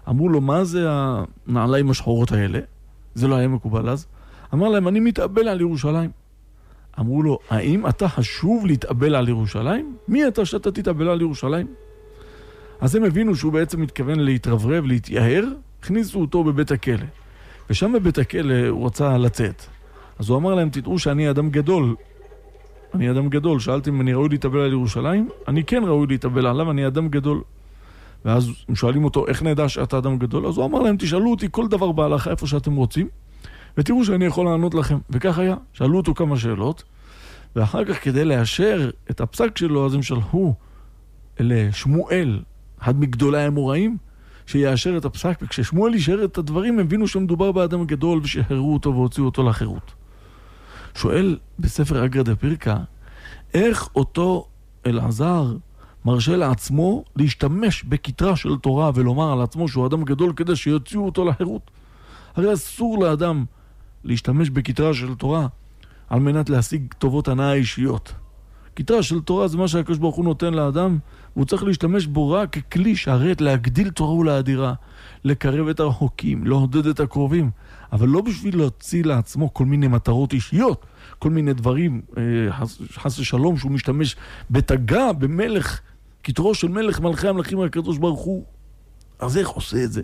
אמרו לו, מה זה הנעליים השחורות האלה? זה לא היה מקובל אז. אמר להם, אני מתאבל על ירושלים. אמרו לו, האם אתה חשוב להתאבל על ירושלים? מי אתה שאתה תתאבל על ירושלים? אז הם הבינו שהוא בעצם מתכוון להתרברב, להתייהר, הכניסו אותו בבית הכלא. ושם בבית הכלא הוא רצה לצאת. אז הוא אמר להם, תדעו שאני אדם גדול. אני אדם גדול. שאלתם אם אני ראוי להתאבל על ירושלים? אני כן ראוי להתאבל עליו, אני אדם גדול. ואז הם שואלים אותו, איך נדע שאתה אדם גדול? אז הוא אמר להם, תשאלו אותי כל דבר בהלכה איפה שאתם רוצים, ותראו שאני יכול לענות לכם. וכך היה. שאלו אותו כמה שאלות, ואחר כך כדי לאשר את הפסק שלו, אז הם שלחו לשמואל, אחד מגדולי האמוראים, שיאשר את הפסק, וכששמואל אישר את הדברים, הם הבינו שמדובר באדם גדול, ושחררו אותו והוציאו אותו לחירות. שואל בספר אגרא דפרקה, איך אותו אלעזר מרשה לעצמו להשתמש בכתרה של תורה ולומר על עצמו שהוא אדם גדול כדי שיוציאו אותו לחירות? הרי אסור לאדם להשתמש בכתרה של תורה על מנת להשיג טובות הנאה אישיות. כתרה של תורה זה מה שהקדוש ברוך הוא נותן לאדם, והוא צריך להשתמש בו רק ככלי שהרת להגדיל תורה ולהדירה, לקרב את הרחוקים, לעודד את הקרובים, אבל לא בשביל להוציא לעצמו כל מיני מטרות אישיות, כל מיני דברים, חס ושלום, שהוא משתמש בתגה, במלך, כתרו של מלך מלכי המלכים הקדוש ברוך הוא. אז איך עושה את זה?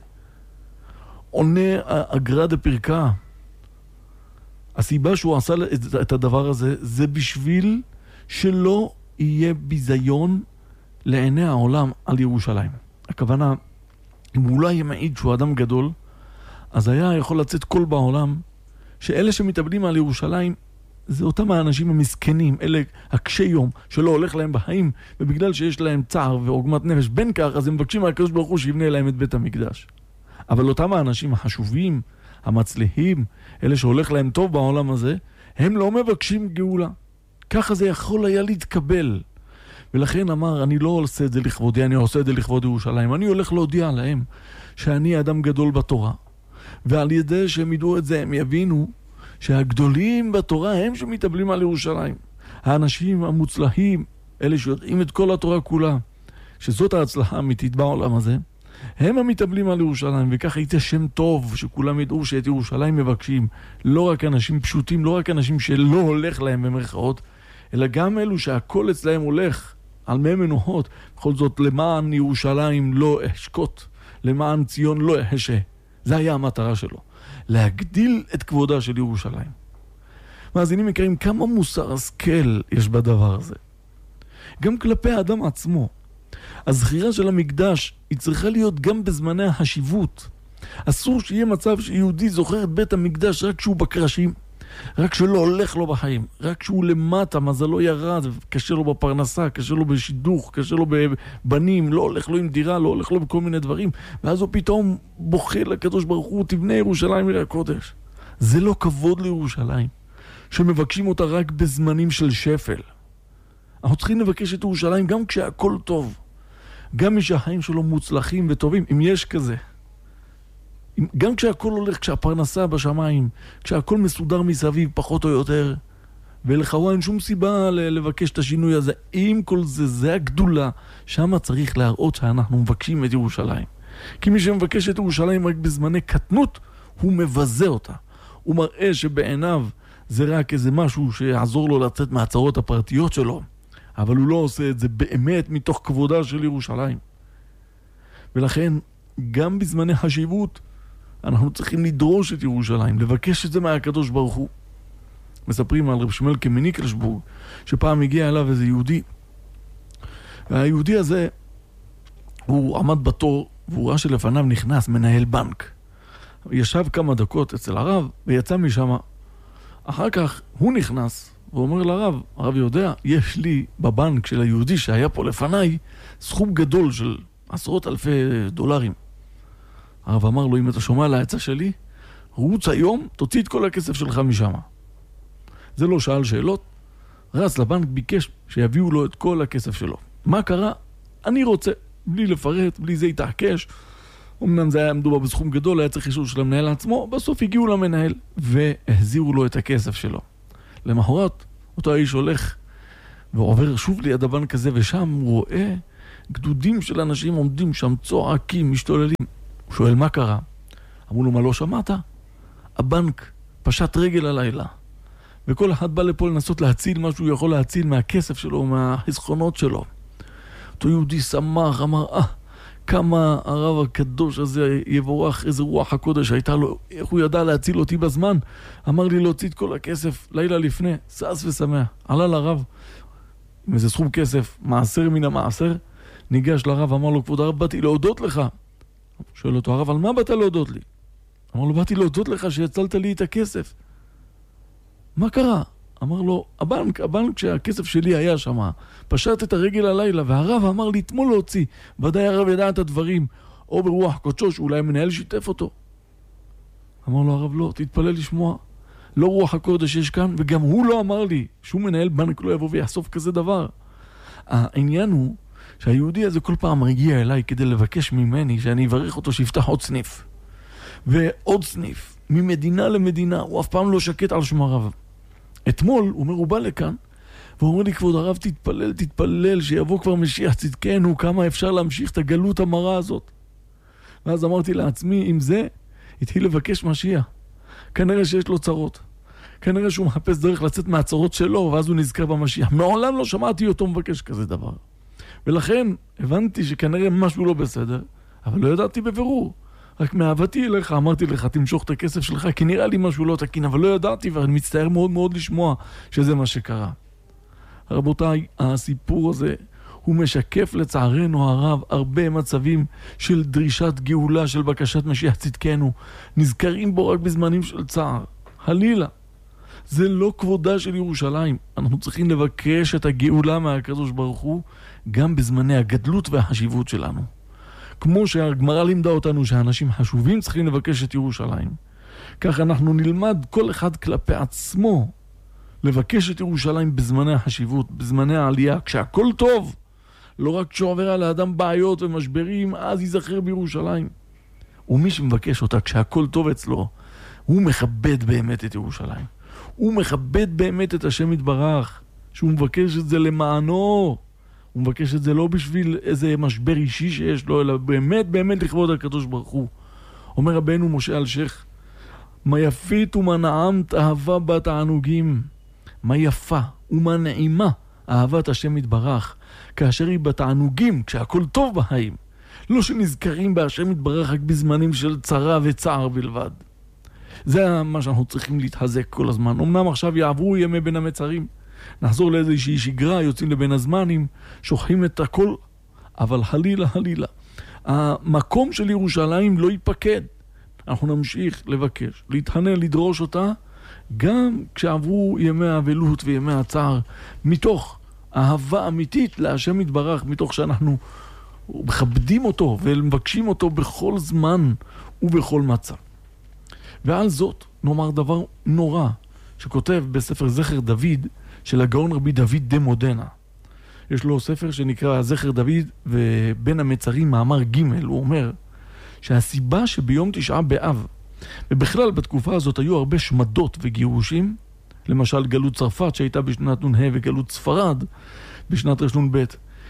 עונה אגרא דפרקה, הסיבה שהוא עשה את הדבר הזה, זה בשביל שלא יהיה ביזיון לעיני העולם על ירושלים. הכוונה, אם הוא לא היה מעיד שהוא אדם גדול, אז היה יכול לצאת כל בעולם, שאלה שמתאבלים על ירושלים, זה אותם האנשים המסכנים, אלה הקשי יום, שלא הולך להם בחיים, ובגלל שיש להם צער ועוגמת נפש, בין כך, אז הם מבקשים מהקדוש ברוך הוא שיבנה להם את בית המקדש. אבל אותם האנשים החשובים, המצליחים, אלה שהולך להם טוב בעולם הזה, הם לא מבקשים גאולה. ככה זה יכול היה להתקבל. ולכן אמר, אני לא עושה את זה לכבודי, אני עושה את זה לכבוד ירושלים. אני הולך להודיע להם שאני אדם גדול בתורה. ועל ידי שהם ידעו את זה, הם יבינו שהגדולים בתורה הם שמתאבלים על ירושלים. האנשים המוצלחים, אלה שיודעים את כל התורה כולה, שזאת ההצלחה האמיתית בעולם הזה, הם המתאבלים על ירושלים, וככה יצא שם טוב, שכולם ידעו שאת ירושלים מבקשים, לא רק אנשים פשוטים, לא רק אנשים שלא הולך להם במרכאות, אלא גם אלו שהכל אצלהם הולך על מי מנוחות, בכל זאת למען ירושלים לא אשקוט, למען ציון לא אשא. זה היה המטרה שלו, להגדיל את כבודה של ירושלים. מאזינים יקרים, כמה מוסר השכל יש בדבר הזה. גם כלפי האדם עצמו. הזכירה של המקדש היא צריכה להיות גם בזמני החשיבות. אסור שיהיה מצב שיהודי זוכר את בית המקדש רק כשהוא בקרשים, רק שלא הולך לו בחיים, רק שהוא למטה, מזלו ירד, קשה לו בפרנסה, קשה לו בשידוך, קשה לו בבנים, לא הולך לו עם דירה, לא הולך לו בכל מיני דברים, ואז הוא פתאום בוכה לקדוש ברוך הוא, תבנה ירושלים עיר הקודש. זה לא כבוד לירושלים, שמבקשים אותה רק בזמנים של שפל. אנחנו צריכים לבקש את ירושלים גם כשהכל טוב, גם מי שהחיים שלו מוצלחים וטובים, אם יש כזה. גם כשהכל הולך, כשהפרנסה בשמיים, כשהכל מסודר מסביב פחות או יותר, ולכאורה אין שום סיבה לבקש את השינוי הזה. עם כל זה, זה הגדולה, שם צריך להראות שאנחנו מבקשים את ירושלים. כי מי שמבקש את ירושלים רק בזמני קטנות, הוא מבזה אותה. הוא מראה שבעיניו זה רק איזה משהו שיעזור לו לצאת מהצרות הפרטיות שלו, אבל הוא לא עושה את זה באמת מתוך כבודה של ירושלים. ולכן, גם בזמני חשיבות, אנחנו צריכים לדרוש את ירושלים, לבקש את זה מהקדוש ברוך הוא. מספרים על רב שמואל קמניקלשבורג, שפעם הגיע אליו איזה יהודי, והיהודי הזה, הוא עמד בתור, והוא ראה שלפניו נכנס מנהל בנק. ישב כמה דקות אצל הרב, ויצא משם. אחר כך הוא נכנס, ואומר לרב, הרב יודע, יש לי בבנק של היהודי שהיה פה לפניי, סכום גדול של עשרות אלפי דולרים. הרב אמר לו, אם אתה שומע להצעה שלי, רוץ היום, תוציא את כל הכסף שלך משם. זה לא שאל שאלות, רץ לבנק, ביקש שיביאו לו את כל הכסף שלו. מה קרה? אני רוצה, בלי לפרט, בלי זה התעקש. אמנם זה היה מדובר בסכום גדול, היה צריך אישור של המנהל עצמו, בסוף הגיעו למנהל והחזירו לו את הכסף שלו. למחרת, אותו האיש הולך ועובר שוב ליד הבנק הזה, ושם הוא רואה גדודים של אנשים עומדים שם, צועקים, משתוללים. הוא שואל מה קרה? אמרו לו, מה לא שמעת? הבנק פשט רגל הלילה, וכל אחד בא לפה לנסות להציל מה שהוא יכול להציל מהכסף שלו, מהחסכונות שלו. אותו יהודי שמח, אמר, כמה הרב הקדוש הזה יבורך, איזה רוח הקודש הייתה לו, איך הוא ידע להציל אותי בזמן. אמר לי להוציא את כל הכסף לילה לפני, סעס ושמח. עלה לרב עם איזה סכום כסף, מעשר מן המעשר, ניגש לרב, אמר לו, כבוד הרב, באתי להודות לך. שואל אותו, הרב, על מה באת להודות לי? אמר לו, באתי להודות לך שהצלת לי את הכסף. מה קרה? אמר לו, הבנק שהכסף שלי היה שם, פשט את הרגל הלילה, והרב אמר לי אתמול להוציא. ודאי הרב ידע את הדברים, או ברוח קודשו, שאולי המנהל שיתף אותו. אמר לו הרב, לא, תתפלל לשמוע. לא רוח הקודש יש כאן, וגם הוא לא אמר לי, שום מנהל בנק לא יבוא ויחשוף כזה דבר. העניין הוא שהיהודי הזה כל פעם מגיע אליי כדי לבקש ממני שאני אברך אותו שיפתח עוד סניף. ועוד סניף, ממדינה למדינה, הוא אף פעם לא שקט על שמריו. אתמול, הוא בא לכאן, והוא אומר לי, כבוד הרב, תתפלל, שיבוא כבר משיח צדקנו, כמה אפשר להמשיך את הגלות המרה הזאת. ואז אמרתי לעצמי, עם זה, התחיל לבקש משיח. כנראה שיש לו צרות. כנראה שהוא מחפש דרך לצאת מהצרות שלו, ואז הוא נזכר במשיח. מעולם לא שמעתי אותו מבקש כזה דבר. ולכן, הבנתי שכנראה משהו לא בסדר, אבל לא ידעתי בבירור. רק מאהבתי אליך, אמרתי לך, תמשוך את הכסף שלך, כי נראה לי משהו לא תקין, אבל לא ידעתי, ואני מצטער מאוד מאוד לשמוע שזה מה שקרה. רבותיי, הסיפור הזה, הוא משקף לצערנו הרב הרבה מצבים של דרישת גאולה, של בקשת משיח צדקנו, נזכרים בו רק בזמנים של צער. חלילה. זה לא כבודה של ירושלים. אנחנו צריכים לבקש את הגאולה מהקדוש ברוך הוא, גם בזמני הגדלות והחשיבות שלנו. כמו שהגמרא לימדה אותנו שהאנשים חשובים צריכים לבקש את ירושלים, כך אנחנו נלמד כל אחד כלפי עצמו לבקש את ירושלים בזמני החשיבות, בזמני העלייה, כשהכל טוב, לא רק כשעובר על האדם בעיות ומשברים, אז ייזכר בירושלים. ומי שמבקש אותה כשהכל טוב אצלו, הוא מכבד באמת את ירושלים. הוא מכבד באמת את השם יתברך, שהוא מבקש את זה למענו. הוא מבקש את זה לא בשביל איזה משבר אישי שיש לו, אלא באמת באמת לכבוד הקדוש ברוך הוא. אומר רבנו משה אלשיך, מה יפית ומה נעמת אהבה בתענוגים. מה יפה ומה נעימה אהבת השם יתברך, כאשר היא בתענוגים, כשהכל טוב בחיים. לא שנזכרים בהשם יתברך רק בזמנים של צרה וצער בלבד. זה מה שאנחנו צריכים להתחזק כל הזמן. אמנם עכשיו יעברו ימי בין המצרים, נחזור לאיזושהי שגרה, יוצאים לבין הזמנים, שוכחים את הכל, אבל חלילה, חלילה. המקום של ירושלים לא ייפקד. אנחנו נמשיך לבקש, להתחנן, לדרוש אותה, גם כשעברו ימי האבלות וימי הצער, מתוך אהבה אמיתית להשם יתברך, מתוך שאנחנו מכבדים אותו ומבקשים אותו בכל זמן ובכל מצב. ועל זאת נאמר דבר נורא, שכותב בספר זכר דוד, של הגאון רבי דוד דה מודנה. יש לו ספר שנקרא זכר דוד, ובין המצרים מאמר ג' הוא אומר שהסיבה שביום תשעה באב, ובכלל בתקופה הזאת היו הרבה שמדות וגירושים, למשל גלות צרפת שהייתה בשנת נ"ה וגלות ספרד בשנת רנ"ב,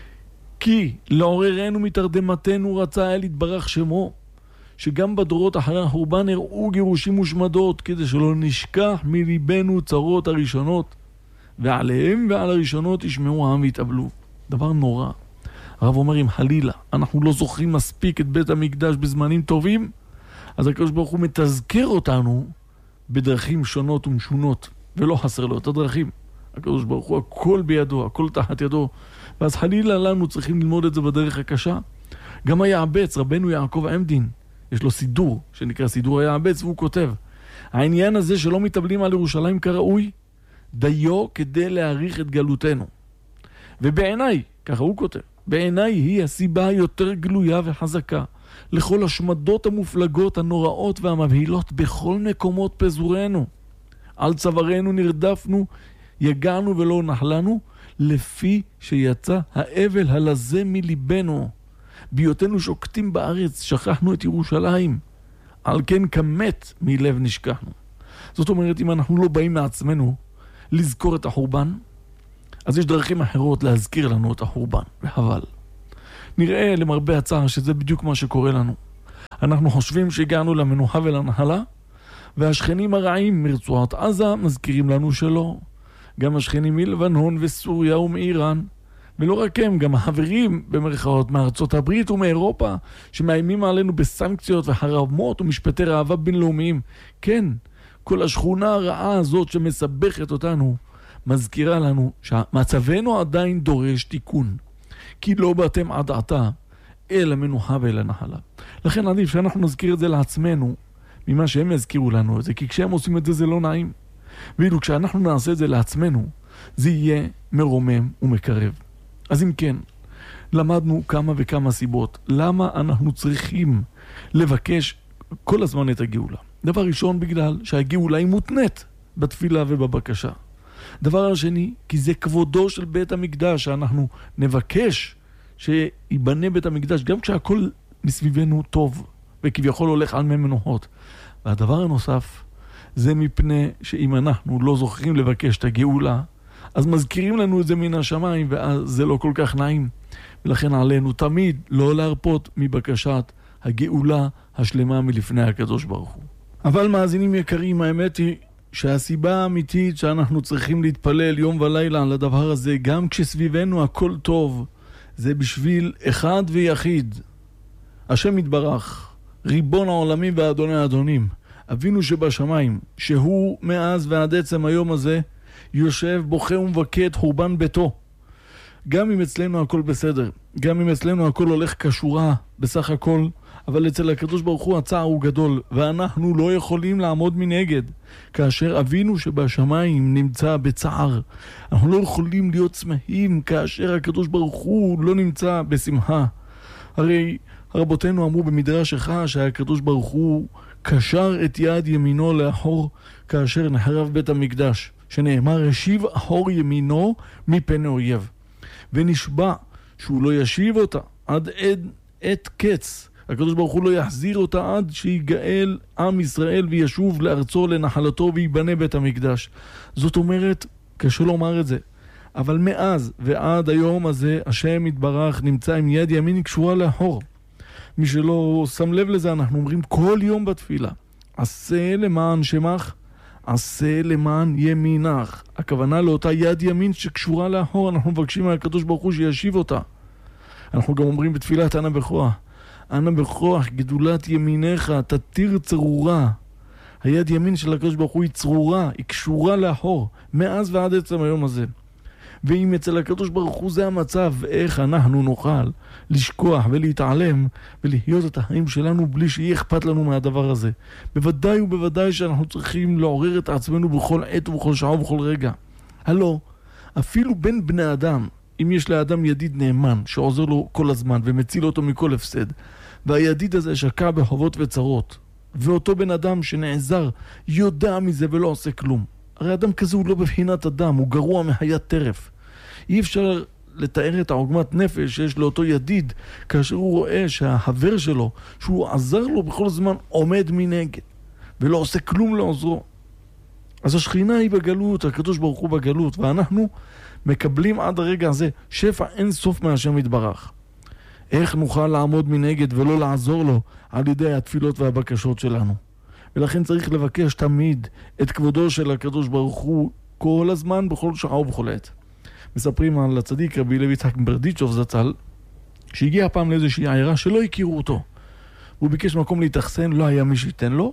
כי לעוררנו מתרדמתנו רצה אל יתברך שמו, שגם בדורות אחרי החורבן הראו גירושים ושמדות, כדי שלא נשכח מליבנו צרות הראשונות, ועליהם ועל הראשונות ישמעו העם והתאבלו. דבר נורא. הרב אומר, אם חלילה אנחנו לא זוכרים מספיק את בית המקדש בזמנים טובים, אז הקדוש ברוך הוא מתזכר אותנו בדרכים שונות ומשונות, ולא חסר לו את הדרכים. הקדוש ברוך הוא הכל בידו, הכל תחת ידו, ואז חלילה לנו צריכים ללמוד את זה בדרך הקשה. גם היעבץ, רבנו יעקב עמדין, יש לו סידור שנקרא סידור היעבץ, והוא כותב, העניין הזה שלא מתאבלים על ירושלים כראוי, דיו כדי להאריך את גלותנו. ובעיניי, ככה הוא כותב, בעיניי היא הסיבה היותר גלויה וחזקה לכל השמדות המופלגות, הנוראות והמבהילות בכל מקומות פזורנו. על צווארנו נרדפנו, יגענו ולא נחלנו, לפי שיצא האבל הלזה מליבנו. בהיותנו שוקטים בארץ, שכחנו את ירושלים. על כן כמת מלב נשכחנו. זאת אומרת, אם אנחנו לא באים מעצמנו לזכור את החורבן, אז יש דרכים אחרות להזכיר לנו את החורבן, וחבל. נראה למרבה הצער שזה בדיוק מה שקורה לנו. אנחנו חושבים שהגענו למנוחה ולנחלה, והשכנים הרעים מרצועת עזה מזכירים לנו שלא. גם השכנים מלבנון וסוריה ומאיראן, ולא רק הם, גם החברים במרכאות מארצות הברית ומאירופה, שמאיימים עלינו בסנקציות וחרמות ומשפטי ראווה בינלאומיים. כן, כל השכונה הרעה הזאת שמסבכת אותנו, מזכירה לנו שמצבנו עדיין דורש תיקון. כי לא באתם עד עתה אל המנוחה ואל הנחלה. לכן עדיף שאנחנו נזכיר את זה לעצמנו, ממה שהם יזכירו לנו את זה, כי כשהם עושים את זה זה לא נעים. ואילו כשאנחנו נעשה את זה לעצמנו, זה יהיה מרומם ומקרב. אז אם כן, למדנו כמה וכמה סיבות. למה אנחנו צריכים לבקש כל הזמן את הגאולה? דבר ראשון, בגלל שהגאולה היא מותנית בתפילה ובבקשה. דבר השני, כי זה כבודו של בית המקדש, שאנחנו נבקש שיבנה בית המקדש, גם כשהכל מסביבנו טוב, וכביכול הולך על מי מנוחות. והדבר הנוסף, זה מפני שאם אנחנו לא זוכרים לבקש את הגאולה, אז מזכירים לנו את זה מן השמיים, ואז זה לא כל כך נעים. ולכן עלינו תמיד לא להרפות מבקשת הגאולה השלמה מלפני הקדוש ברוך הוא. אבל מאזינים יקרים, האמת היא שהסיבה האמיתית שאנחנו צריכים להתפלל יום ולילה על הדבר הזה, גם כשסביבנו הכל טוב, זה בשביל אחד ויחיד, השם יתברך, ריבון העולמים ואדוני האדונים, אבינו שבשמיים, שהוא מאז ועד עצם היום הזה יושב בוכה ומבכה את חורבן ביתו. גם אם אצלנו הכל בסדר, גם אם אצלנו הכל הולך כשורה בסך הכל, אבל אצל הקדוש ברוך הוא הצער הוא גדול, ואנחנו לא יכולים לעמוד מנגד. כאשר אבינו שבשמיים נמצא בצער, אנחנו לא יכולים להיות שמחים כאשר הקדוש ברוך הוא לא נמצא בשמחה. הרי רבותינו אמרו במדרש אחד שהקדוש ברוך הוא קשר את יד ימינו לאחור כאשר נחרב בית המקדש, שנאמר השיב אחור ימינו מפני אויב, ונשבע שהוא לא ישיב אותה עד עת קץ. הקדוש ברוך הוא לא יחזיר אותה עד שיגאל עם ישראל וישוב לארצו לנחלתו ויבנה בית המקדש. זאת אומרת, קשה לומר את זה, אבל מאז ועד היום הזה השם יתברך נמצא עם יד ימין קשורה לאחור. מי שלא שם לב לזה, אנחנו אומרים כל יום בתפילה, עשה למען שמך, עשה למען ימינך. הכוונה לאותה יד ימין שקשורה לאחור, אנחנו מבקשים מהקדוש ברוך הוא שישיב אותה. אנחנו גם אומרים בתפילת אנא בכוח, אנא בכוח גדולת ימיניך תתיר צרורה. היד ימין של הקדוש ברוך הוא היא צרורה, היא קשורה לאחור, מאז ועד עצם היום הזה. ואם אצל הקדוש ברוך הוא זה המצב, איך אנחנו נוכל לשכוח ולהתעלם ולהיות את החיים שלנו בלי שיהיה אכפת לנו מהדבר הזה? בוודאי ובוודאי שאנחנו צריכים לעורר את עצמנו בכל עת ובכל שעה ובכל רגע. הלא, אפילו בין בני אדם, אם יש לאדם ידיד נאמן שעוזר לו כל הזמן ומציל אותו מכל הפסד, והידיד הזה שקע בחובות וצרות, ואותו בן אדם שנעזר יודע מזה ולא עושה כלום, הרי אדם כזה הוא לא בבחינת אדם, הוא גרוע מחיית טרף. אי אפשר לתאר את העוגמת נפש שיש לאותו ידיד כאשר הוא רואה שהחבר שלו, שהוא עזר לו בכל זמן, עומד מנגד ולא עושה כלום לעוזרו. אז השכינה היא בגלות, הקדוש ברוך הוא בגלות, ואנחנו מקבלים עד הרגע הזה שפע אין סוף מהשם יתברך. איך נוכל לעמוד מנגד ולא לעזור לו על ידי התפילות והבקשות שלנו? ולכן צריך לבקש תמיד את כבודו של הקדוש ברוך הוא כל הזמן, בכל שעה ובכל עת. מספרים על הצדיק רבי לוי יצחק מברדיצ'וב זצ"ל, שהגיע פעם לאיזושהי עיירה שלא הכירו אותו. הוא ביקש מקום להתאכסן, לא היה מי שייתן לו.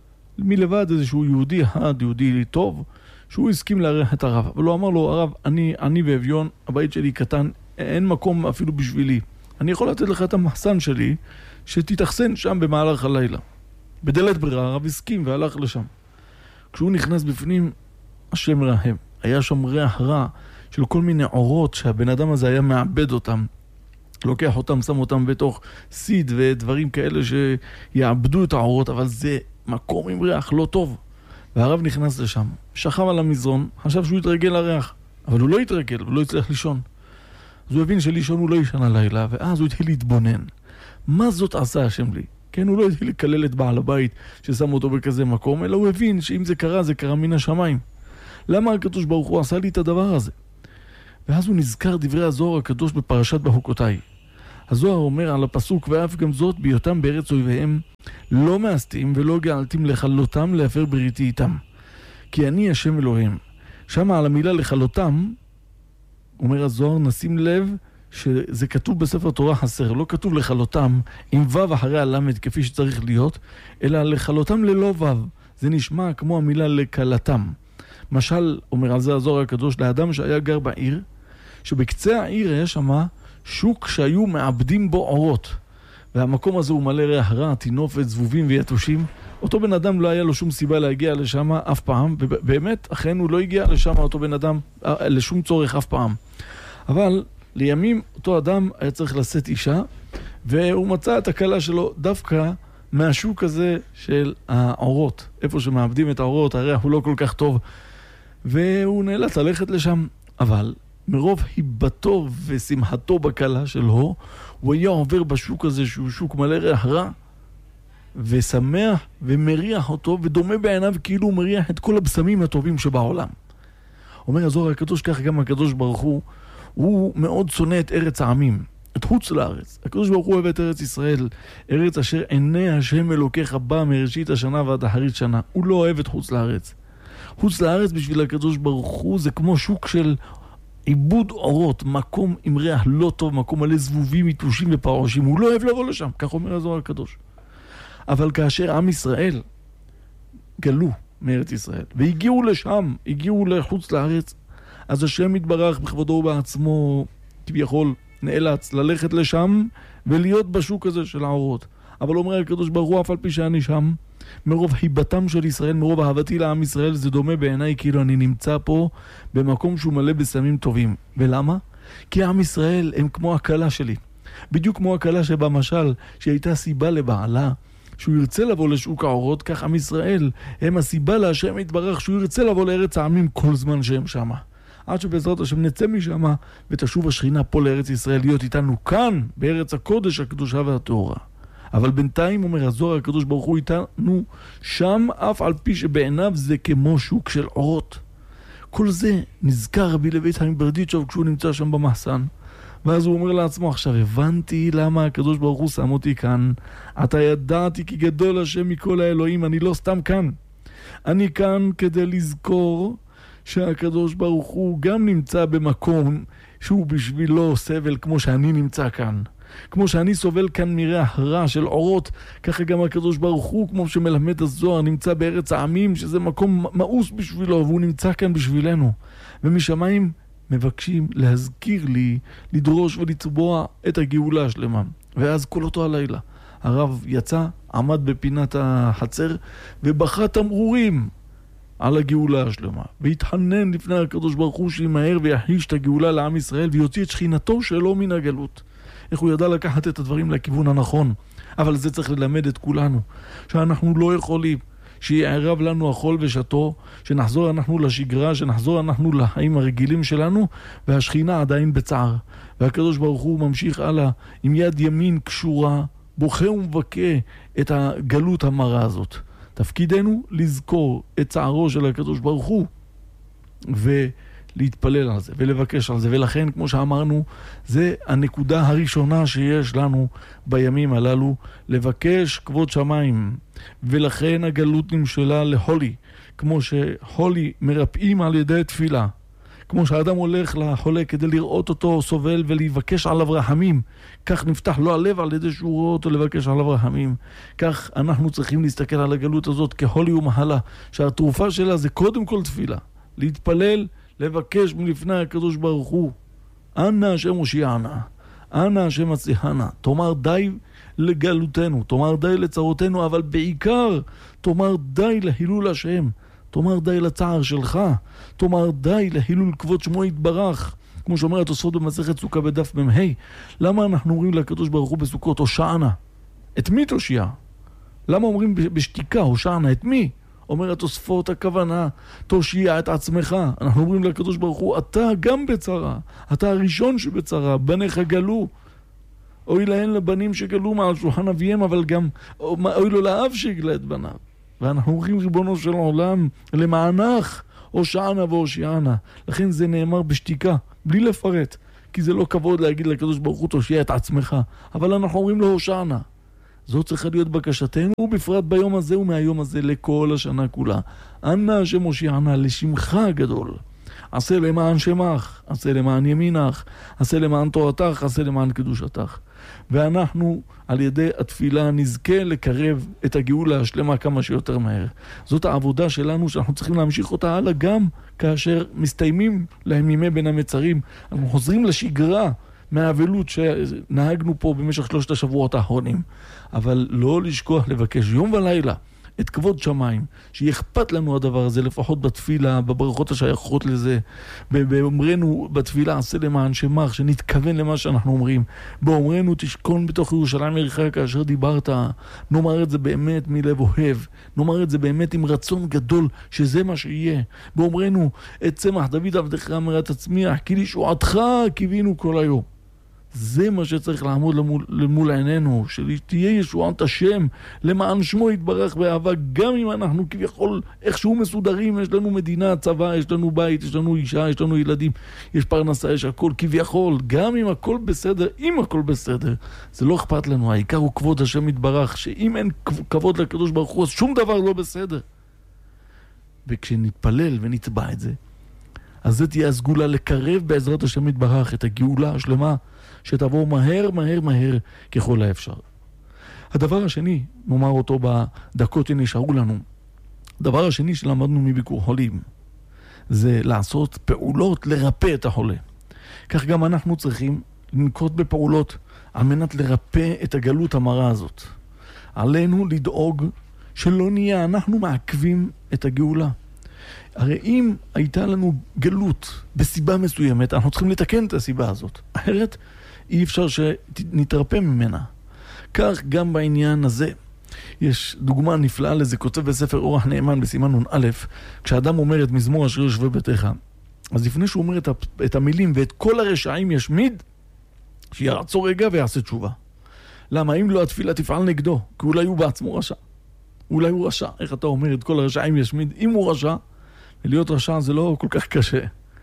מלבד איזשהו יהודי אחד, יהודי טוב, שהוא הסכים לארח את הרב. אבל הוא אמר לו, הרב, אני ואביון, הבית שלי קטן, אין מקום אפילו בשבילי. אני יכול לתת לך את המחסן שלי, שתתאכסן שם במהלך הלילה. בדלת ברירה הרב הסכים והלך לשם. כשהוא נכנס בפנים, השם רחם. היה שם ריח רע של כל מיני אורות שהבן אדם הזה היה מאבד אותם. לוקח אותם, שם אותם בתוך סיד ודברים כאלה שיעבדו את האורות, אבל זה מקום עם ריח לא טוב. והרב נכנס לשם, שכב על המזרון, חשב שהוא יתרגל לריח, אבל הוא לא יתרגל, הוא לא יצליח לישון. אז הוא הבין שלישון הוא לא ישן הלילה, ואז הוא התחיל להתבונן. מה זאת עשה השם לי? כן, הוא לא התחיל לקלל את בעל הבית ששם אותו בכזה מקום, אלא הוא הבין שאם זה קרה, זה קרה מן השמיים. למה הקדוש ברוך הוא עשה לי את הדבר הזה? ואז הוא נזכר דברי הזוהר הקדוש בפרשת בחוקותיי. הזוהר אומר על הפסוק, ואף גם זאת בהיותם בארץ אויביהם, לא מאסתים ולא גאלתים לכלותם להפר בריתי איתם. כי אני השם אלוהים. שם על המילה לכלותם, אומר הזוהר, נשים לב שזה כתוב בספר תורה חסר, לא כתוב לכלותם עם וו אחרי הלמד כפי שצריך להיות, אלא לכלותם ללא וו. זה נשמע כמו המילה לכלתם. משל, אומר על זה הזוהר הקדוש, לאדם שהיה גר בעיר, שבקצה העיר היה שמה שוק שהיו מעבדים בו אורות. והמקום הזה הוא מלא ריח רע, טינופת, זבובים ויתושים. אותו בן אדם לא היה לו שום סיבה להגיע לשם אף פעם, ובאמת, אכן הוא לא הגיע לשם אותו בן אדם לשום צורך אף פעם. אבל לימים אותו אדם היה צריך לשאת אישה, והוא מצא את הכלה שלו דווקא מהשוק הזה של האורות. איפה שמעבדים את האורות, הריח הוא לא כל כך טוב, והוא נאלץ ללכת לשם. אבל מרוב היבטו ושמחתו בכלה שלו, הוא היה עובר בשוק הזה שהוא שוק מלא ריח רע, ושמח ומריח אותו, ודומה בעיניו כאילו הוא מריח את כל הבשמים הטובים שבעולם. אומר הזוהר הקדוש, כך גם הקדוש ברוך הוא מאוד שונא את ארץ העמים, את חוץ לארץ. הקדוש ברוך הוא אוהב את ארץ ישראל, ארץ אשר עיני השם אלוקיך בא מראשית השנה ועד אחרית שנה. הוא לא אוהב את חוץ לארץ. חוץ לארץ בשביל הקדוש ברוך הוא זה כמו שוק של עיבוד אורות, מקום עם ריח לא טוב, מקום מלא זבובים, יתושים ופרעושים. הוא לא אוהב לבוא לשם, כך אומר הזוהר הקדוש. אבל כאשר עם ישראל גלו מארץ ישראל והגיעו לשם, הגיעו לחוץ לארץ, אז השם יתברך בכבודו ובעצמו כביכול נאלץ ללכת לשם ולהיות בשוק הזה של האורות. אבל אומר הקדוש ברוך הוא, אף על פי שאני שם, מרוב חיבתם של ישראל, מרוב אהבתי לעם ישראל, זה דומה בעיניי כאילו אני נמצא פה במקום שהוא מלא בסמים טובים. ולמה? כי עם ישראל הם כמו הכלה שלי. בדיוק כמו הכלה שבמשל, שהייתה סיבה לבעלה, שהוא ירצה לבוא לשוק האורות, כך עם ישראל הם הסיבה להשם יתברך שהוא ירצה לבוא לארץ העמים כל זמן שהם שמה. עד שבעזרת השם נצא משם ותשוב השכינה פה לארץ ישראל להיות איתנו כאן בארץ הקודש הקדושה והטהורה. אבל בינתיים אומר הזוהר הקדוש ברוך הוא איתנו שם, אף על פי שבעיניו זה כמו שוק של אורות. כל זה נזכר רבי לוי חיים ברדיצ'וב כשהוא נמצא שם במחסן, ואז הוא אומר לעצמו, עכשיו הבנתי למה הקדוש ברוך הוא שם אותי כאן. אתה ידעתי כי גדול השם מכל האלוהים, אני לא סתם כאן. אני כאן כדי לזכור שהקדוש ברוך הוא גם נמצא במקום שהוא בשבילו סבל כמו שאני נמצא כאן. כמו שאני סובל כאן מריח רע של אורות, ככה גם הקדוש ברוך הוא, כמו שמלמד הזוהר, נמצא בארץ העמים, שזה מקום מאוס בשבילו, והוא נמצא כאן בשבילנו. ומשמיים מבקשים להזכיר לי, לדרוש ולצבוע את הגאולה השלמה. ואז כל אותו הלילה הרב יצא, עמד בפינת החצר ובכה תמרורים על הגאולה השלמה, והתחנן לפני הקדוש ברוך הוא שימהר ויחיש את הגאולה לעם ישראל ויוציא את שכינתו שלו מן הגלות. איך הוא ידע לקחת את הדברים לכיוון הנכון. אבל זה צריך ללמד את כולנו, שאנחנו לא יכולים שיערב לנו החול ושתו, שנחזור אנחנו לשגרה, שנחזור אנחנו לחיים הרגילים שלנו, והשכינה עדיין בצער. והקדוש ברוך הוא ממשיך הלאה עם יד ימין קשורה, בוכה ומבכה את הגלות המרה הזאת. תפקידנו לזכור את צערו של הקדוש ברוך הוא ולהתפלל על זה ולבקש על זה. ולכן, כמו שאמרנו, זה הנקודה הראשונה שיש לנו בימים הללו, לבקש כבוד שמיים. ולכן הגלות נמשלה לחולי, כמו שחולי מרפאים על ידי תפילה. כמו שהאדם הולך לחולה כדי לראות אותו סובל ולבקש עליו רחמים, כך נפתח לו הלב על ידי שהוא רואה אותו לבקש עליו רחמים. כך אנחנו צריכים להסתכל על הגלות הזאת כחולי ומחלה, שהתרופה שלה זה קודם כל תפילה, להתפלל, לבקש מלפני הקדוש ברוך הוא, אנא השם הושיענה, אנא השם הצליחנה. תאמר די לגלותנו, תאמר די לצרותינו, אבל בעיקר תאמר די להילול השם, תאמר די לצער שלך, תאמר די להילול כבוד שמו יתברך. כמו שאומר התוספות במסכת סוכה בדף מ"ה, למה אנחנו אומרים לקדוש ברוך הוא בסוכות הושענה? את מי תושיע? למה אומרים בשתיקה הושענה? את מי? אומר התוספות, הכוונה תושיע את עצמך. אנחנו אומרים לקדוש ברוך הוא, אתה גם בצרה, אתה הראשון שבצרה, בניך גלו. אוי להן לבנים שגלו מעל שולחן אביהם, אבל גם אוי לו לאב שיגלה את בניו. ואנחנו אומרים ריבונו של עולם, למענך הושענה והושיענה. לכן זה נאמר בשתיקה, בלי לפרט, כי זה לא כבוד להגיד לקדוש ברוך הוא תושיע את עצמך, אבל אנחנו אומרים לו הושענה. זאת צריכה להיות בקשתנו, ובפרט ביום הזה ומהיום הזה לכל השנה כולה. אנא השם הושיענה לשמך הגדול. עשה למען שמך, עשה למען ימינך, עשה למען תורתך, עשה למען קדושתך. ואנחנו על ידי התפילה נזכה לקרב את הגאולה השלמה כמה שיותר מהר. זאת העבודה שלנו שאנחנו צריכים להמשיך אותה הלאה גם כאשר מסתיימים להם ימי בין המצרים. אנחנו חוזרים לשגרה מהאבלות שנהגנו פה במשך 3 השבועות האחרונים. אבל לא לשכוח לבקש יום ולילה את כבוד שמיים, שיכפת לנו הדבר הזה, לפחות בתפילה, בברכות השייכות לזה, באומרנו בתפילה, עשה למען שמך, שנתכוון למה שאנחנו אומרים, באומרנו תשכון בתוך ירושלים יריחך כאשר דיברת, נאמר את זה באמת מלב אוהב, נאמר את זה באמת עם רצון גדול, שזה מה שיהיה, באומרנו את צמח דוד עבדך אמרת תצמיח, כי לישועתך קיווינו כל היום. זה מה שצריך לעמוד למול עינינו, שתהיה ישועת השם, למען שמו יתברך באהבה, גם אם אנחנו כביכול איכשהו מסודרים, יש לנו מדינה, צבא, יש לנו בית, יש לנו אישה, יש לנו ילדים, יש פרנסה, יש הכל, כביכול, גם אם הכל בסדר, אם הכל בסדר, זה לא אכפת לנו, העיקר הוא כבוד השם יתברך, שאם אין כבוד לקדוש ברוך הוא, אז שום דבר לא בסדר. וכשנתפלל ונתבע את זה, אז זה תהיה הסגולה לקרב בעזרת השם יתברך את הגאולה השלמה, שתבוא מהר מהר מהר ככל האפשר. הדבר השני, נאמר אותו בדקות שנשארו לנו, הדבר השני שלמדנו מביקור חולים, זה לעשות פעולות לרפא את החולה. כך גם אנחנו צריכים לנקוט בפעולות על מנת לרפא את הגלות המרה הזאת. עלינו לדאוג שלא נהיה אנחנו מעכבים את הגאולה. הרי אם הייתה לנו גלות בסיבה מסוימת, אנחנו צריכים לתקן את הסיבה הזאת. אחרת אי אפשר שנתרפא ממנה. כך גם בעניין הזה. יש דוגמה נפלאה לזה, כותב בספר אורח נאמן בסימן נ"א, כשאדם אומר את מזמור אשר יושבי ביתך, אז לפני שהוא אומר את המילים ואת כל הרשעים ישמיד, שיעצור רגע ויעשה תשובה. למה? אם לא התפילה תפעל נגדו, כי אולי הוא בעצמו רשע. אולי הוא רשע. איך אתה אומר את כל הרשעים ישמיד? אם הוא רשע, ולהיות רשע זה לא כל כך קשה.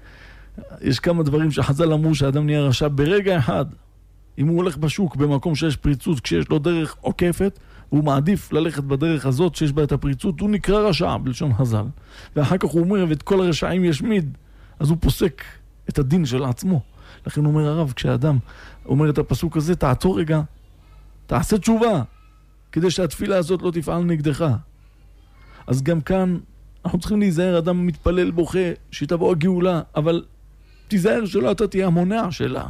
יש כמה דברים שחז"ל אמרו שהאדם נהיה רשע ברגע אחד. אם הוא הולך בשוק במקום שיש פריצות, כשיש לו דרך עוקפת, והוא מעדיף ללכת בדרך הזאת שיש בה את הפריצות, הוא נקרא רשע בלשון חז"ל. ואחר כך הוא אומר, ואת כל הרשעים ישמיד, אז הוא פוסק את הדין של עצמו. לכן אומר הרב, כשהאדם אומר את הפסוק הזה, תעצור רגע, תעשה תשובה, כדי שהתפילה הזאת לא תפעל נגדך. אז גם כאן אנחנו צריכים להיזהר, אדם מתפלל בוכה שתבוא הגאולה, אבל תיזהר שלא אתה תהיה המונע שלה.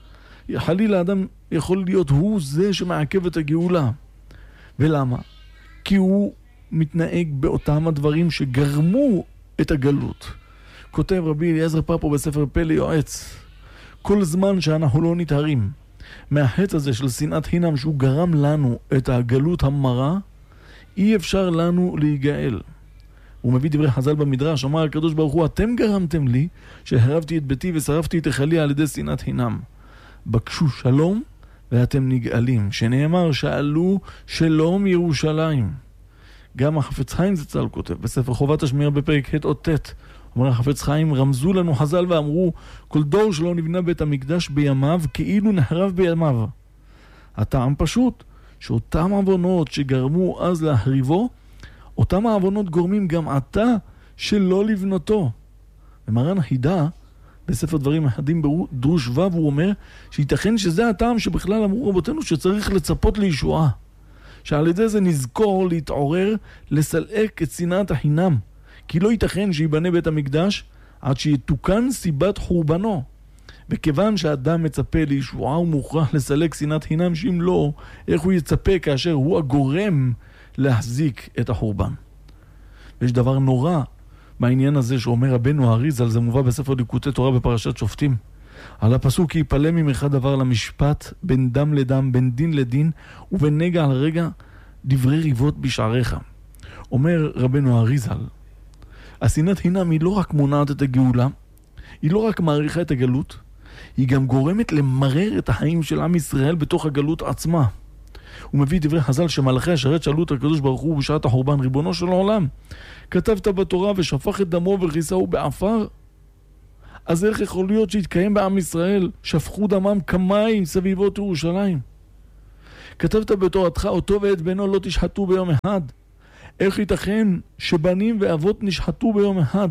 חלילה אדם יכול להיות הוא זה שמעכב את הגאולה. ולמה? כי הוא מתנהג באותם הדברים שגרמו את הגלות. כותב רבי אליעזר פאפו בספר פלא יועץ, כל זמן שאנחנו לא נתהרים מהחטא הזה של שנאת חינם שהוא גרם לנו את הגלות המרה, אי אפשר לנו להיגאל. הוא מביא דברי חז"ל במדרש, אמר הקדוש ברוך הוא, אתם גרמתם לי שהרבתי את ביתי ושרפתי את היכלי על ידי שנאת חינם. בקשו שלום ואתם נגאלים, שנאמר שאלו שלום ירושלים. גם החפץ חיים זצ"ל כותב בספר חובת השמירה בפרק ה' אות ט', אומר החפץ חיים, רמזו לנו חז"ל ואמרו, כל דור שלא נבנה בית המקדש בימיו כאילו נחרב בימיו. הטעם פשוט, שאותם עוונות שגרמו אז להחריבו, אותם העוונות גורמים גם עתה שלא לבנותו. ומרן החידה בספר דברים אחדים בדרוש ו' הוא אומר שייתכן שזה הטעם שבכלל אמרו רבותינו שצריך לצפות לישועה, שעל ידי זה נזכור להתעורר לסלק את שנאת החינם, כי לא ייתכן שיבנה בית המקדש עד שיתוקן סיבת חורבנו. וכיוון שאדם מצפה לישועה הוא מוכרח לסלק שנאת חינם, שאם לא, איך הוא יצפה כאשר הוא הגורם להחזיק את החורבן. ויש דבר נורא בעניין הזה שאומר רבנו האריזל, זה מובא בספר ליקוטי תורה בפרשת שופטים, על הפסוק, יפלא ממך דבר למשפט, בין דם לדם, בין דין לדין, ובין נגע על רגע, דברי ריבות בשעריך. אומר רבנו האריזל, השנאת חינם היא לא רק מונעת את הגאולה, היא לא רק מעריכה את הגלות, היא גם גורמת למרר את החיים של עם ישראל בתוך הגלות עצמה. הוא מביא דברי חז"ל שמלאכי השרת שאלו את הקדוש ברוך הוא בשעת החורבן, ריבונו של העולם, כתבת בתורה ושפך את דמו וכיסהו בעפר, אז איך יכול להיות שהתקיים בעם ישראל, שפכו דמם כמים סביבות ירושלים? כתבת בתורתך, אותו ואת בנו לא תשחטו ביום אחד. איך ייתכן שבנים ואבות נשחטו ביום אחד?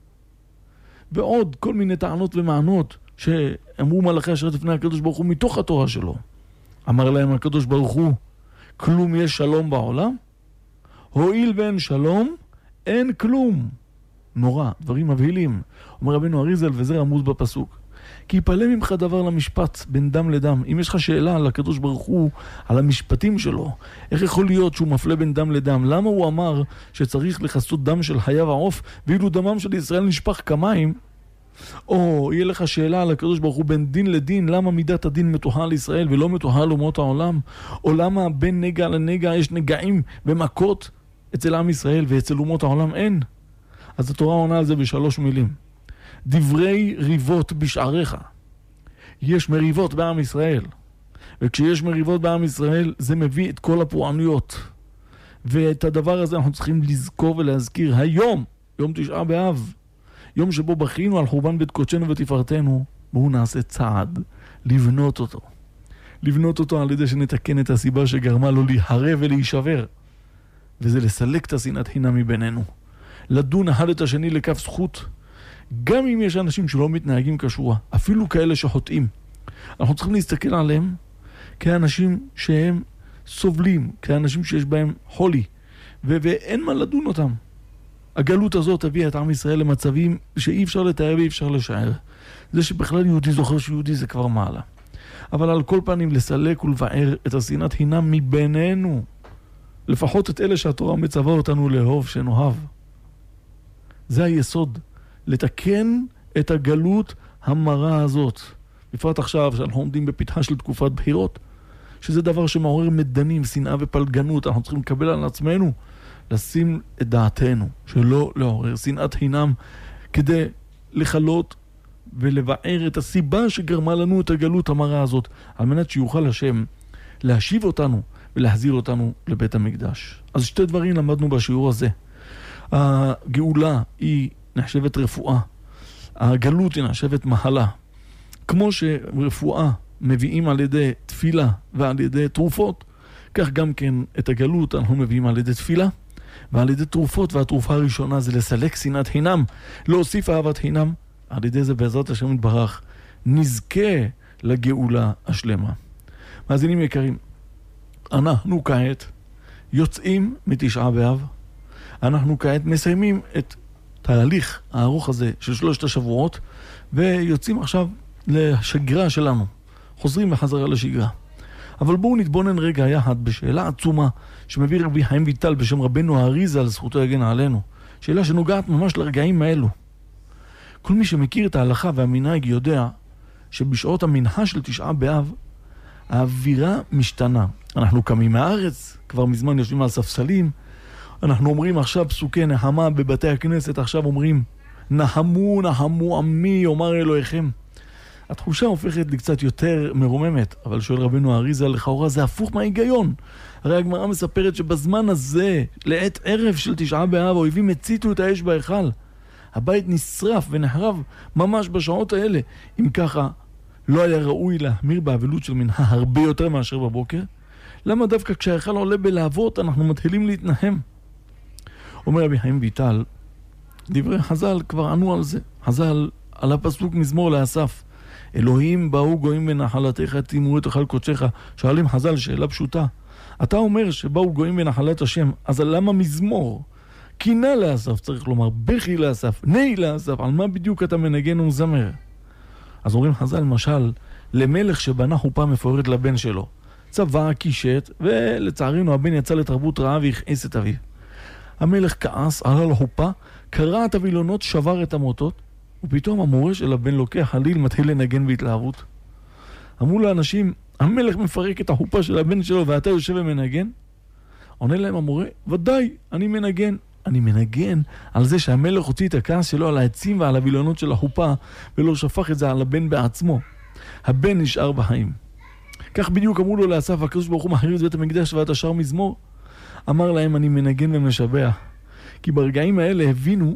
ועוד כל מיני טענות ומענות שאמרו מלאכי אשרת לפני הקדוש ברוך הוא מתוך התורה שלו. אמר להם הקדוש ברוך הוא, כלום יש שלום בעולם? הואיל ואין שלום, אין כלום. נורא, דברים מבהילים. אומר רבנו אריזל, וזה רמוז בפסוק. כי יפלא ממך דבר למשפט, בין דם לדם. אם יש לך שאלה על הקדוש ברוך הוא, על המשפטים שלו, איך יכול להיות שהוא מפלה בין דם לדם? למה הוא אמר שצריך לחסות דם של חיה ועוף, ואילו דמם של ישראל נשפך כמים? או יהיה לך שאלה על הקדוש ברוך הוא בין דין לדין, למה מידת הדין מתוחה על ישראל ולא מתוחה על אומות העולם? או למה בין נגע לנגע יש נגעים ומכות אצל עם ישראל ואצל אומות העולם אין? אז התורה עונה על זה בשלוש מילים. דברי ריבות בשעריך. יש מריבות בעם ישראל, וכשיש מריבות בעם ישראל זה מביא את כל הפורענויות, ואת הדבר הזה אנחנו צריכים לזכור ולהזכיר היום, יום תשעה באב, יום שבו בכינו על חורבן בית קודשנו ותפארתנו. בואו נעשה צעד לבנות אותו על ידי שנתקן את הסיבה שגרמה לו להיחרב ולהישבר, וזה לסלק את השנאת חינם מבינינו, לדון אחד את השני לכף זכות, גם אם יש אנשים שלא מתנהגים כשורה, אפילו כאלה שחוטאים. אנחנו צריכים להסתכל עליהם כאנשים שהם סובלים, כאנשים שיש בהם חולי, ואין מה לדון אותם. הגלות הזאת הביאה את עם ישראל למצבים שאי אפשר לתאר ואי אפשר לשער. זה שבכלל יהודי זוכר שיהודי זה כבר מעלה. אבל על כל פנים לסלק ולבער את השנאת חינם מבינינו, לפחות את אלה שהתורה מצווה אותנו לאהוב שנאהב. זה היסוד, לתקן את הגלות המרה הזאת. בפרט עכשיו שאנחנו עומדים בפתחה של תקופת בחירות, שזה דבר שמעורר מדנים, שנאה ופלגנות. אנחנו צריכים לקבל על עצמנו, לשים את דעתנו, שלא לעורר שנאת חינם, כדי לחלות ולבער את הסיבה שגרמה לנו את הגלות המרה הזאת, על מנת שיוכל השם להשיב אותנו ולהחזיר אותנו לבית המקדש. אז שתי דברים למדנו בשיעור הזה. הגאולה היא נחשבת רפואה, הגלות היא נחשבת מחלה. כמו שרפואה מביאים על ידי תפילה ועל ידי תרופות, כך גם כן את הגלות אנחנו מביאים על ידי תפילה ועל ידי תרופות, והתרופה הראשונה זה לסלק שנאת חינם, להוסיף אהבת חינם. על ידי זה בעזרת השם יתברך נזכה לגאולה השלמה. מאזינים יקרים, אנחנו כעת יוצאים מתשעה באב, אנחנו כעת מסיימים את תהליך הארוך הזה של 3 השבועות, ויוצאים עכשיו לשגרה שלנו, חוזרים בחזרה לשגרה. אבל בואו נתבונן רגע יחד בשאלה עצומה שמביא רבי חיים ויטל בשם רבנו האריזה, על זכותו יגן עלינו. שאלה שנוגעת ממש לרגעים האלו. כל מי שמכיר את ההלכה והמנהג יודע שבשעות המנחה של תשעה באב האווירה משתנה. אנחנו קמים מהארץ, כבר מזמן יושבים על ספסלים, אנחנו אומרים עכשיו פסוקי נחמה בבתי הכנסת, עכשיו אומרים נחמו נחמו עמי אומר אלוהיכם. התחושה הופכת לקצת יותר מרוממת, אבל שואל רבנו האריזה, לכאורה זה הפוך מההיגיון. הרי הגמרא מספרת שבזמן הזה, לעת ערב של תשעה באב, האויבים הציתו את האש בהיכל. הבית נשרף ונחרב ממש בשעות האלה. אם ככה, לא היה ראוי להחמיר באבלות של מנחה הרבה יותר מאשר בבוקר? למה דווקא כשההיכל עולה בלהבות אנחנו מתחילים להתנהם? אומר רבי חיים ויטל, דברי חז"ל כבר ענו על זה. חז"ל על הפסוק מזמור לאסף, אלוהים באו גויים בנחלתך תימרו את אכל קודשך. שואלים חז"ל שאלה פשוטה, אתה אומר שבאו גויים בנחלת השם, אז למה מזמור? קינה לאסף צריך לומר, בכי לאסף, נהי לאסף, על מה בדיוק אתה מנגן ומזמר? אז אומרים חז"ל, למשל, למלך שבנה חופה מפוארת לבן שלו, צבא, קישט, ולצערנו הבן יצא לתרבות רעה והכעיס את אביו. המלך כעס, עלה לחופה, קרע את הווילונות, שבר את המוטות, ופתאום המורה של הבן לוקח חליל, מתחיל לנגן בהתלהבות. אמרו לאנשים, המלך מפרק את החופה של הבן שלו ואתה יושב ומנגן? עונה להם המורה, ודאי, אני מנגן. אני מנגן על זה שהמלך הוציא את הכעס שלו על העצים ועל הווילונות של החופה, ולא שפך את זה על הבן בעצמו. הבן נשאר בחיים. כך בדיוק אמרו לו לאסף, הקדוש ברוך הוא מחריב את בית המקדש ואתה שר מזמור. אמר להם, אני מנגן ומשבח. כי ברגעים האלה הבינו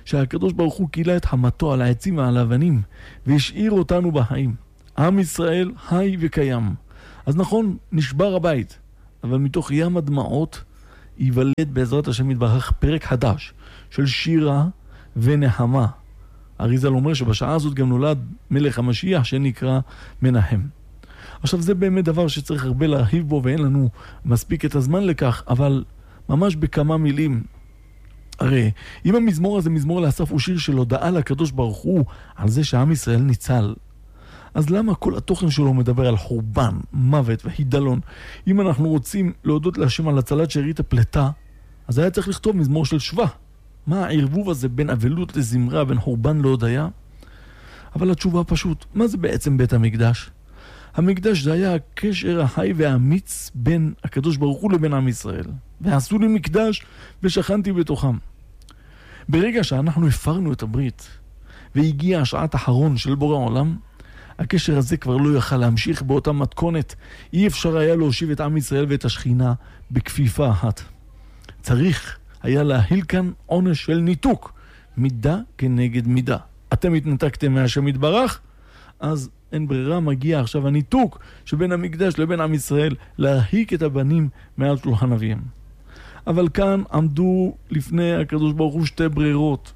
שהקדוש ברוך הוא קילה את חמתו על העצים ועל האבנים, והשאיר אותנו בחיים. עם ישראל חי וקיים. אז נכון, נשבר הבית, אבל מתוך ים הדמעות ייוולד בעזרת השם יתברך פרק חדש של שירה ונחמה. אריז"ל אומר שבשעה הזאת גם נולד מלך המשיח שנקרא מנחם. עכשיו זה באמת דבר שצריך הרבה להרחיב בו ואין לנו מספיק את הזמן לכך, אבל ממש בכמה מילים. הרי אם המזמור הזה, מזמור לאסף, הוא שיר של הודעה לקדוש ברוך הוא על זה שעם ישראל ניצל, אז למה כל התוכן שלו מדבר על חורבן, מוות והידלון? אם אנחנו רוצים להודות להשם על הצלת שארית הפלטה, אז היה צריך לכתוב מזמור של שווה. מה הערבוב הזה בין אבלות לזמרה, בין חורבן להודיה? אבל התשובה פשוט, מה זה בעצם בית המקדש? המקדש זה היה הקשר החי והאמיץ בין הקדוש ברוך הוא לבין עם ישראל. ועשו לי מקדש ושכנתי בתוכם. ברגע שאנחנו הפרנו את הברית והגיעה השעת האחרון של בורא העולם, הקשר הזה כבר לא יוכל להמשיך באותה מתכונת. אי אפשר היה להושיב את עם ישראל ואת השכינה בכפיפה אחת. צריך היה להחיל כאן עונש של ניתוק, מידה כנגד מידה. אתם התנתקתם מהשם יתברך, אז אין ברירה, מגיע עכשיו הניתוק שבין המקדש לבין עם ישראל, להרחיק את הבנים מעל שולחן אביהם. אבל כאן עמדו לפני הקדוש ברוך הוא שתי ברירות.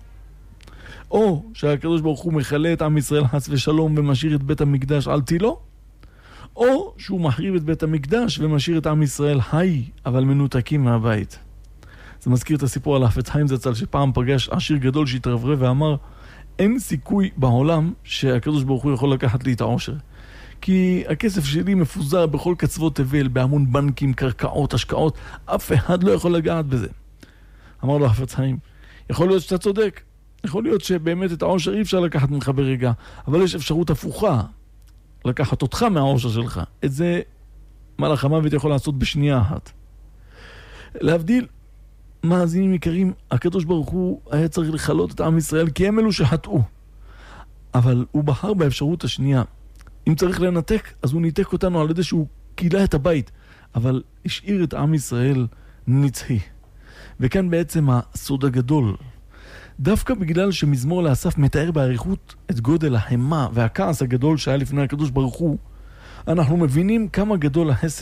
או שהקדוש ברוך הוא מחלה את עם ישראל חס ושלום ומשאיר את בית המקדש על תילו, או שהוא מחריב את בית המקדש ומשאיר את עם ישראל חי אבל מנותקים מהבית. זה מזכיר את הסיפור על החפץ חיים זצ"ל, שפעם פגש עשיר גדול שהתרברב ואמר, אין סיכוי בעולם שהקדוש ברוך הוא יכול לקחת לי את העושר, כי הכסף שלי מפוזר בכל קצוות תבל, בהמון בנקים, קרקעות, השקעות, אף אחד לא יכול לגעת בזה. אמר לו החפץ חיים, יכול להיות שאתה צודק, יכול להיות שבאמת את העושר אי אפשר לקחת ממך ברגע, אבל יש אפשרות הפוכה, לקחת אותך מהעושר שלך. את זה מלאך המוות יכול לעשות בשנייה אחת. להבדיל, מאזינים יקרים, הקדוש ברוך הוא היה צריך לחלות את עם ישראל, כי הם אלו שחטאו. אבל הוא בחר באפשרות השנייה. אם צריך לנתק, אז הוא ניתק אותנו על ידי שהוא קילה את הבית, אבל השאיר את עם ישראל נצחי. וכאן בעצם הסוד הגדול. דווקא בגלל שמזמור לאסף מתאר בעריכות את גודל ההמה והכעס הגדול שהיה לפני הקדוש ברוך הוא, אנחנו מבינים כמה גדול החסד.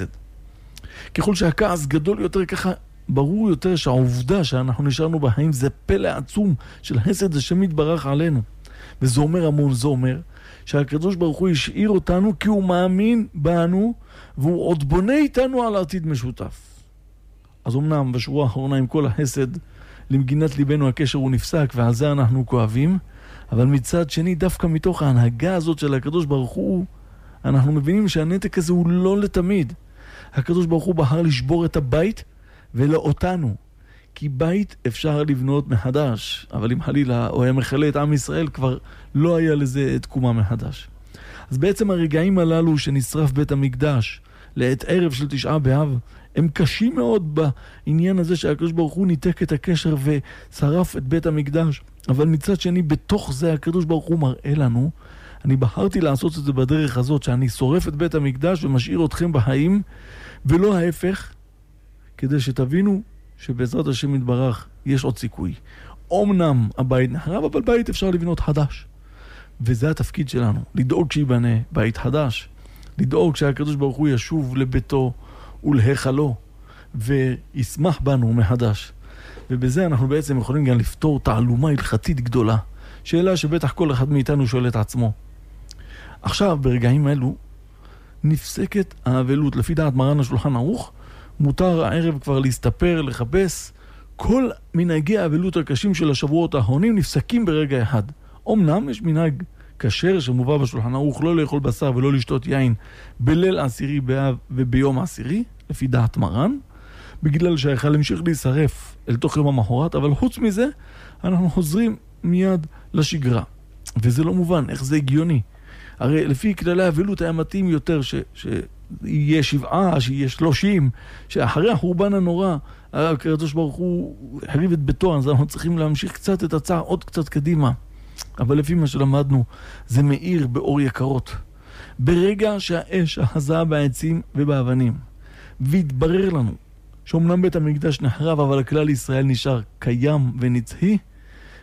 ככל שהכעס גדול יותר, ככה ברור יותר שהעובדה שאנחנו נשארנו בחיים זה פלא עצום של חסד השם יתברך עלינו. וזה אומר המון, זה אומר שהקדוש ברוך הוא השאיר אותנו כי הוא מאמין בנו והוא עוד בונה איתנו על עתיד משותף. אז אמנם בשורה האחרונה עם כל החסד למגינת ליבנו הקשר הוא נפסק ועל זה אנחנו כואבים, אבל מצד שני דווקא מתוך ההנהגה הזאת של הקדוש ברוך הוא אנחנו מבינים שהנתק הזה הוא לא לתמיד. הקדוש ברוך הוא בחר לשבור את הבית ולא אותנו, כי בית אפשר לבנות מחדש, אבל אם חלילה הוא היה מחלה את עם ישראל כבר לא היה לזה תקומה מחדש. אז בעצם הרגעים הללו שנשרף בית המקדש לעת ערב של תשעה באב הם קשים מאוד בעניין הזה שהקדוש ברוך הוא ניתק את הקשר ושרף את בית המקדש, אבל מצד שני בתוך זה הקדוש ברוך הוא מראה לנו, אני בחרתי לעשות את זה בדרך הזאת שאני שורף את בית המקדש ומשאיר אתכם בחיים ולא ההפך, כדי שתבינו שבעזרת השם יתברך יש עוד סיכוי. אומנם הבית נחרב, אבל בית אפשר לבנות חדש. וזה התפקיד שלנו, לדאוג שיבנה בית חדש. לדאוג שהקדוש ברוך הוא ישוב לביתו ולהיכלו וישמח בנו מחדש. ובזה אנחנו בעצם יכולים גם לפתור תעלומה הלכתית גדולה. שאלה שבטח כל אחד מאיתנו שואל את עצמו. עכשיו ברגעים אלו נפסקת האבלות. לפי דעת מרן השולחן ערוך מותר הערב כבר להסתפר, לחפש. כל מנהגי האבלות הקשים של השבועות האחרונים נפסקים ברגע אחד. אמנם יש מנהג כשר שמובא בשולחן ערוך לא לאכול בשר ולא לשתות יין בליל עשירי באב וביום עשירי, לפי דעת מרן, בגלל שהיכל המשיך להישרף אל תוך יום המחרת, אבל חוץ מזה אנחנו חוזרים מיד לשגרה. וזה לא מובן, איך זה הגיוני? הרי לפי כללי האבלות היה מתאים יותר שיהיה 7, שיהיה 30, שאחרי החורבן הנורא הקדוש ברוך הוא החריב את ביתו, אז אנחנו צריכים להמשיך קצת את הצער עוד קצת קדימה. אבל לפי מה שלמדנו זה מאיר באור יקרות. ברגע שהאש החזה בעצים ובאבנים והתברר לנו שאומנם בית המקדש נחרב אבל הכלל ישראל נשאר קיים ונצחי,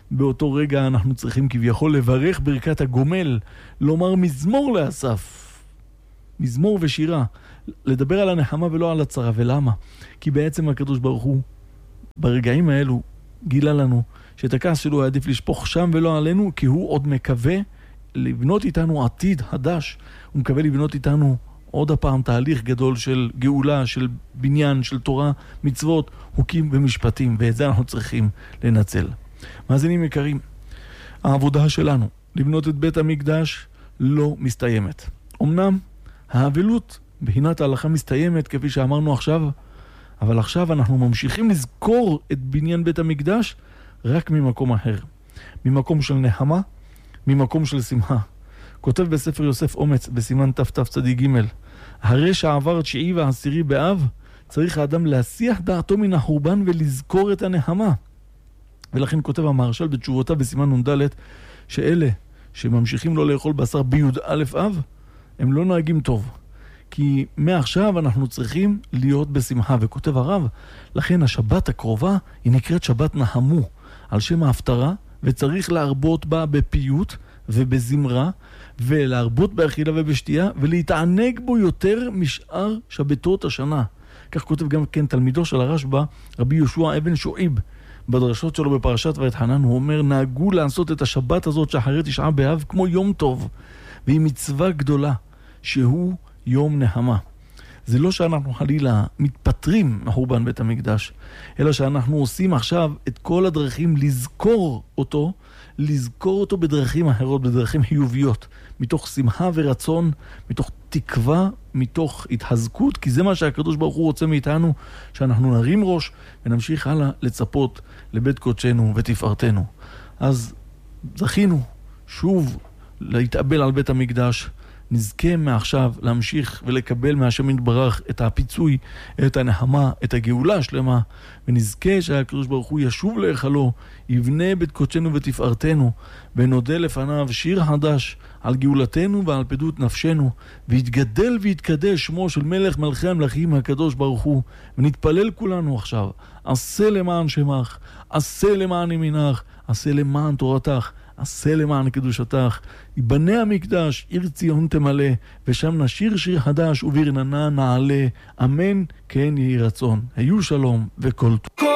באותו רגע אנחנו צריכים כביכול לברך ברכת הגומל, לומר מזמור לאסף, מזמור ושירה, לדבר על הנחמה ולא על הצרה. ולמה? כי בעצם הקדוש ברוך הוא ברגעים האלו גילה לנו שאת הכעס שלו היה עדיף לשפוך שם ולא עלינו, כי הוא עוד מקווה לבנות איתנו עתיד חדש. הוא מקווה לבנות איתנו עוד הפעם תהליך גדול של גאולה, של בניין, של תורה, מצוות, חוקים ומשפטים, ואת זה אנחנו צריכים לנצל. מאזינים יקרים, העבודה שלנו לבנות את בית המקדש לא מסתיימת. אמנם האבלות בחינת ההלכה מסתיימת כפי שאמרנו עכשיו, אבל עכשיו אנחנו ממשיכים לזכור את בניין בית המקדש רק ממקום אחר. ממקום של נחמה, ממקום של שמחה. כותב בספר יוסף אומץ בסימן תצ"ג, הרי שעבר 9 ו10 באב, צריך האדם להסיח דעתו מן החורבן ולזכור את הנחמה. ולכן כותב המהרש"ל בתשובותיו בסימן נ"ד, שאלה שממשיכים לא לאכול בשר בי"א אב, הם לא נוהגים טוב. כי מעכשיו אנחנו צריכים להיות בשמחה. וכותב הרב, לכן השבת הקרובה היא נקראת שבת נחמו, על שם ההפטרה, וצריך להרבות בה בפיוט ובזמרה, ולהרבות באכילה ובשתייה, ולהתענג בו יותר משאר שבתות השנה. כך כותב גם כן תלמידו של הרשב"א, רבי יהושע אבן שועיב, בדרשות שלו בפרשת ואתחנן, הוא אומר, נהגו לעשות את השבת הזאת שאחרי 9 באב כמו יום טוב, והיא מצווה גדולה, שהוא יום נחמה. זה לא שאנחנו חלילה מתפטרים מחורבן בית המקדש, אלא שאנחנו עושים עכשיו את כל הדרכים לזכור אותו בדרכים אחרות, בדרכים חיוביות, מתוך שמחה ורצון, מתוך תקווה, מתוך התחזקות, כי זה מה שהקדוש ברוך הוא רוצה מאיתנו, שאנחנו נרים ראש ונמשיך הלאה לצפות לבית קודשנו ותפארתנו. אז זכינו שוב להתאבל על בית המקדש, נזכה מעכשיו להמשיך ולקבל מהשם יתברך את הפיצוי, את הנחמה, את הגאולה השלמה, ונזכה שהקדוש ברוך הוא ישוב להיכלו, יבנה בית קודשנו ותפארתנו, ונודה לפניו שיר חדש על גאולתנו ועל פדות נפשנו, ויתגדל ויתקדש שמו של מלך מלכי המלכים הקדוש ברוך הוא. ונתפלל כולנו עכשיו, עשה למען שמך, עשה למען ימינך, עשה למען תורתך, עשה למען קדושתך, יבנה המקדש, עיר ציון תמלא, ושם נשיר שיר חדש וברננה נעלה, אמן כן יהי רצון. היו שלום וכל טוב.